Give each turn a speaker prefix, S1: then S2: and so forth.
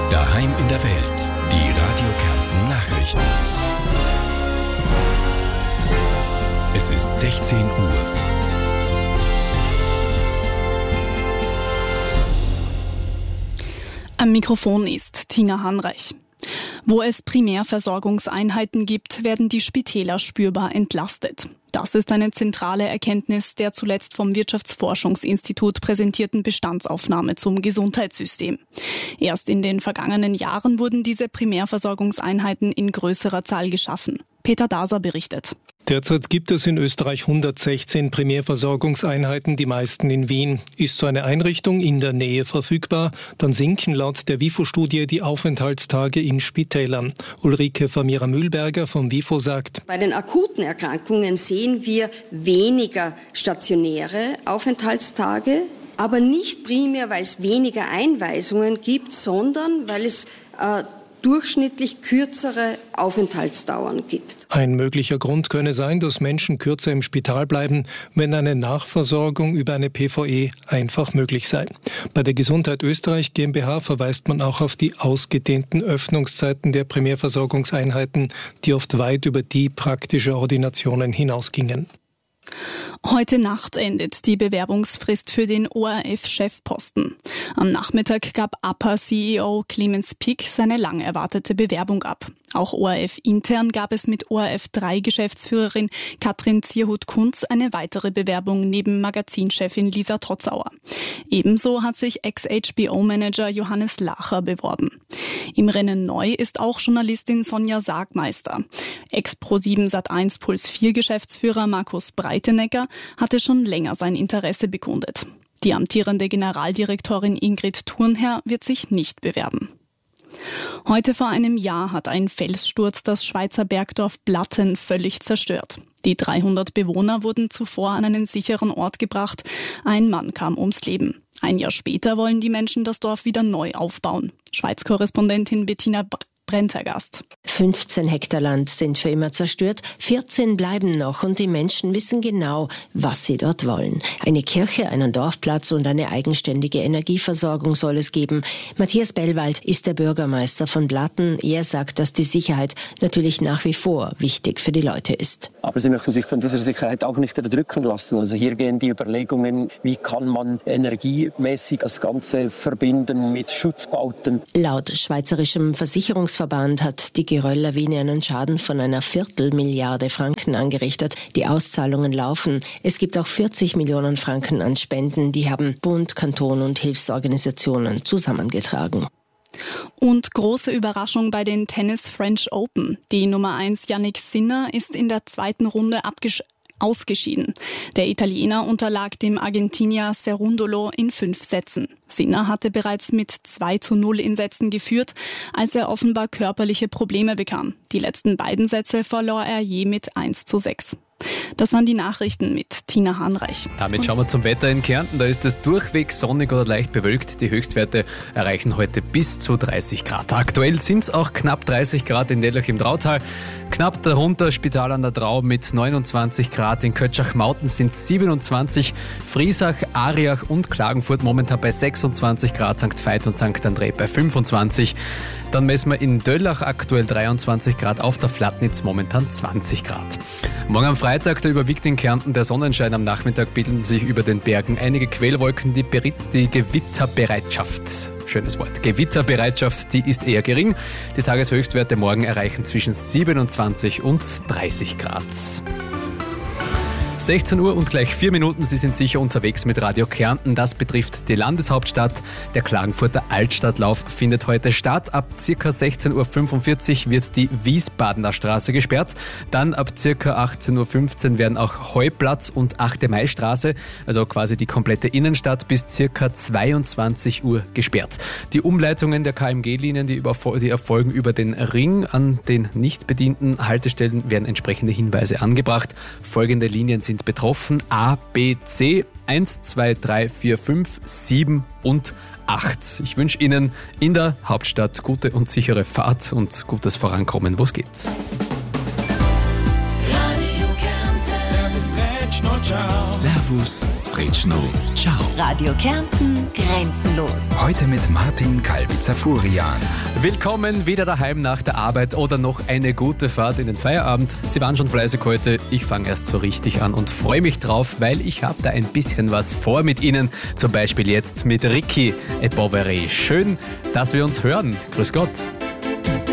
S1: Daheim in der Welt. Die Radio Kärnten Nachrichten. Es ist 16 Uhr.
S2: Am Mikrofon ist Tina Hanreich. Wo es Primärversorgungseinheiten gibt, werden die Spitäler spürbar entlastet. Das ist eine zentrale Erkenntnis der zuletzt vom Wirtschaftsforschungsinstitut präsentierten Bestandsaufnahme zum Gesundheitssystem. Erst in den vergangenen Jahren wurden diese Primärversorgungseinheiten in größerer Zahl geschaffen. Peter Daser berichtet.
S3: Derzeit gibt es in Österreich 116 Primärversorgungseinheiten, die meisten in Wien. Ist so eine Einrichtung in der Nähe verfügbar, dann sinken laut der WIFO-Studie die Aufenthaltstage in Spitälern. Ulrike Famira-Mühlberger vom WIFO sagt:
S4: Bei den akuten Erkrankungen sehen wir weniger stationäre Aufenthaltstage, aber nicht primär, weil es weniger Einweisungen gibt, sondern weil es durchschnittlich kürzere Aufenthaltsdauern gibt.
S3: Ein möglicher Grund könne sein, dass Menschen kürzer im Spital bleiben, wenn eine Nachversorgung über eine PVE einfach möglich sei. Bei der Gesundheit Österreich GmbH verweist man auch auf die ausgedehnten Öffnungszeiten der Primärversorgungseinheiten, die oft weit über die praktische Ordinationen hinausgingen.
S2: Heute Nacht endet die Bewerbungsfrist für den ORF-Chefposten. Am Nachmittag gab APA-CEO Clemens Pick seine lang erwartete Bewerbung ab. Auch ORF-intern gab es mit ORF3-Geschäftsführerin Katrin Zierhut-Kunz eine weitere Bewerbung neben Magazinchefin Lisa Totzauer. Ebenso hat sich Ex-HBO-Manager Johannes Lacher beworben. Im Rennen neu ist auch Journalistin Sonja Sargmeister. Ex-Pro7 Sat1 Puls 4 Geschäftsführer Markus Breitenegger hatte schon länger sein Interesse bekundet. Die amtierende Generaldirektorin Ingrid Thurnherr wird sich nicht bewerben. Heute vor einem Jahr hat ein Felssturz das Schweizer Bergdorf Blatten völlig zerstört. Die 300 Bewohner wurden zuvor an einen sicheren Ort gebracht. Ein Mann kam ums Leben. Ein Jahr später wollen die Menschen das Dorf wieder neu aufbauen. Schweiz-Korrespondentin Bettina Brentergast.
S5: 15 Hektar Land sind für immer zerstört, 14 bleiben noch und die Menschen wissen genau, was sie dort wollen. Eine Kirche, einen Dorfplatz und eine eigenständige Energieversorgung soll es geben. Matthias Bellwald ist der Bürgermeister von Blatten. Er sagt, dass die Sicherheit natürlich nach wie vor wichtig für die Leute ist.
S6: Aber sie möchten sich von dieser Sicherheit auch nicht erdrücken lassen. Also hier gehen die Überlegungen, wie kann man energiemäßig das Ganze verbinden mit Schutzbauten.
S5: Laut schweizerischem Versicherungsverband hat die Geröll-Lawine einen Schaden von einer Viertelmilliarde Franken angerichtet. Die Auszahlungen laufen. Es gibt auch 40 Millionen Franken an Spenden. Die haben Bund, Kanton und Hilfsorganisationen zusammengetragen.
S2: Und große Überraschung bei den Tennis French Open. Die Nummer 1 Jannik Sinner ist in der zweiten Runde ausgeschieden. Der Italiener unterlag dem Argentinier Cerundolo in 5 Sätzen. Sinner hatte bereits mit 2:0 in Sätzen geführt, als er offenbar körperliche Probleme bekam. Die letzten beiden Sätze verlor er je mit 1:6. Das waren die Nachrichten mit Tina Hanreich.
S7: Damit schauen wir zum Wetter in Kärnten. Da ist es durchweg sonnig oder leicht bewölkt. Die Höchstwerte erreichen heute bis zu 30 Grad. Aktuell sind es auch knapp 30 Grad in Nellach im Drautal. Knapp darunter Spital an der Drau mit 29 Grad. In Kötschach-Mauten sind es 27. Friesach, Ariach und Klagenfurt momentan bei 26 Grad. St. Veit und St. André bei 25. Dann messen wir in Döllach aktuell 23 Grad, auf der Flatnitz momentan 20 Grad. Morgen am Freitag, da überwiegt in Kärnten der Sonnenschein. Am Nachmittag bilden sich über den Bergen einige Quellwolken. Die Gewitterbereitschaft, schönes Wort, Gewitterbereitschaft, die ist eher gering. Die Tageshöchstwerte morgen erreichen zwischen 27 und 30 Grad. 16 Uhr und gleich 4 Minuten. Sie sind sicher unterwegs mit Radio Kärnten. Das betrifft die Landeshauptstadt. Der Klagenfurter Altstadtlauf findet heute statt. Ab ca. 16.45 Uhr wird die Wiesbadener Straße gesperrt. Dann ab ca. 18.15 Uhr werden auch Heuplatz und 8. Maistraße, also quasi die komplette Innenstadt, bis ca. 22 Uhr gesperrt. Die Umleitungen der KMG-Linien, die erfolgen über den Ring. An den nicht bedienten Haltestellen werden entsprechende Hinweise angebracht. Folgende Linien sind betroffen: A, B, C, 1, 2, 3, 4, 5, 7 und 8. Ich wünsche Ihnen in der Hauptstadt gute und sichere Fahrt und gutes Vorankommen, wo es geht.
S8: Radio Kärnten. Service Red,
S1: Servus, Sretschno, ciao.
S8: Radio Kärnten, grenzenlos.
S1: Heute mit Martin Kalbitzer-Furian.
S7: Willkommen wieder daheim nach der Arbeit oder noch eine gute Fahrt in den Feierabend. Sie waren schon fleißig heute. Ich fange erst so richtig an und freue mich drauf, weil ich habe da ein bisschen was vor mit Ihnen. Zum Beispiel jetzt mit Ricky Epoveri. Schön, dass wir uns hören. Grüß Gott.